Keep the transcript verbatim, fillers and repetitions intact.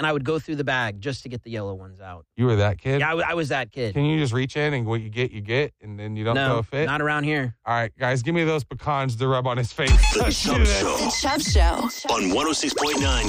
and I would go through the bag just to get the yellow ones out. You were that kid? Yeah, I, w- I was that kid. Can you just reach in and what you get, you get, and then you don't no, throw a fit? not around here. All right, guys, give me those pecans to rub on his face. The Chubb Show. The Chubb Show. On one oh six point nine